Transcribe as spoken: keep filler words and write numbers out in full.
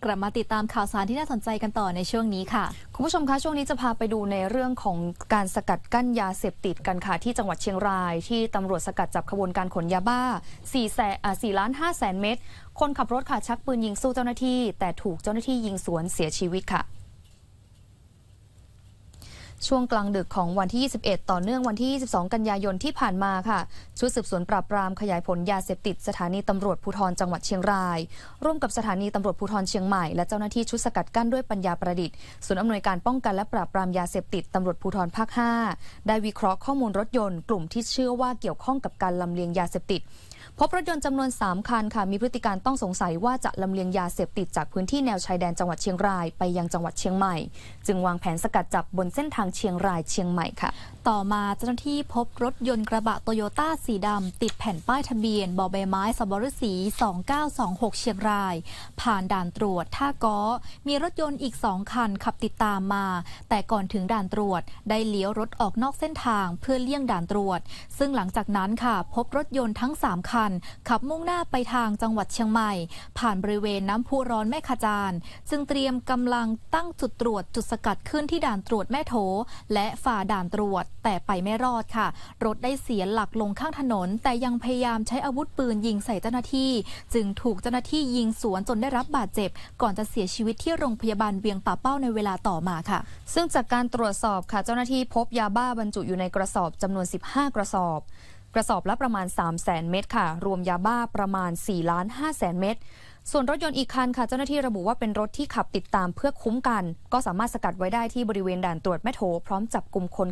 กลับมาติดตามข่าวสารที่น่าสนใจกันต่อในช่วงนี้ค่ะคุณผู้ชมคะช่วงนี้จะพาไปดูในเรื่องของการสกัดกั้นยาเสพติดกันค่ะที่จังหวัดเชียงรายที่ตำรวจสกัดจับขบวนการขนยาบ้าสี่แสนอ่าสี่ล้านห้าแสนเม็ดคนขับรถค่ะชักปืนยิงสู้เจ้าหน้าที่แต่ถูกเจ้าหน้าที่ยิงสวนเสียชีวิตค่ะช่วงกลางดึกของวันที่ยี่สิบเอ็ดต่อเนื่องวันที่ยี่สิบสองกันยายนที่ผ่านมาค่ะชุดสืบสวนปราบปรามขยายผลยาเสพติดสถานีตำรวจภูธรจังหวัดเชียงรายร่วมกับสถานีตำรวจภูธรเชียงใหม่และเจ้าหน้าที่ชุดสกัดกั้นด้วยปัญญาประดิษฐ์ศูนย์อำนวยการป้องกันและปราบปรามยาเสพติดตำรวจภูธรภาคห้าได้วิเคราะห์ข้อมูลรถยนต์กลุ่มที่เชื่อว่าเกี่ยวข้องกับการลำเลียงยาเสพติดพบรถยนต์จำนวนสามคันค่ะมีพฤติการต้องสงสัยว่าจะลำเลียงยาเสพติดจากพื้นที่แนวชายแดนจังหวัดเชียงรายไปยังจังหวัดเชียงใหม่จึงวางแผนสกัดจับบนเส้นทางเชียงรายเชียงใหม่ค่ะต่อมาเจ้าหน้าที่พบรถยนต์กระบะโตโยต้าสีดำติดแผ่นป้ายทะเบียนบอใบไม้สบฤษีสองเก้าสองหกเชียงรายผ่านด่านตรวจท่าก้อมีรถยนต์อีกสองคันขับติดตามมาแต่ก่อนถึงด่านตรวจได้เลี้ยวรถออกนอกเส้นทางเพื่อเลี่ยงด่านตรวจซึ่งหลังจากนั้นค่ะพบรถยนต์ทั้งสามคันขับมุ่งหน้าไปทางจังหวัดเชียงใหม่ผ่านบริเวณน้ำพุร้อนแม่ขจานจึงเตรียมกำลังตั้งจุดตรวจจุดสกัดขึ้นที่ด่านตรวจแม่โถและฝ่าด่านตรวจแต่ไปไม่รอดค่ะรถได้เสียหลักลงข้างถนนแต่ยังพยายามใช้อาวุธปืนยิงใส่เจ้าหน้าที่จึงถูกเจ้าหน้าที่ยิงสวนจนได้รับบาดเจ็บก่อนจะเสียชีวิตที่โรงพยาบาลเวียงป่าเป้าในเวลาต่อมาค่ะซึ่งจากการตรวจสอบค่ะเจ้าหน้าที่พบยาบ้าบรรจุอยู่ในกระสอบจำนวนสิบห้ากระสอบกระสอบละประมาณ สามแสน เม็ดค่ะรวมยาบ้าประมาณ สี่ล้านห้าแสน เม็ดส่วนรถยนต์อีกคันค่ะเจ้าหน้าที่ระบุว่าเป็นรถที่ขับติดตามเพื่อคุ้มกันก็สามารถสกัดไว้ได้ที่บริเวณด่านตรวจแม่โถพร้อมจับกลุ่มคน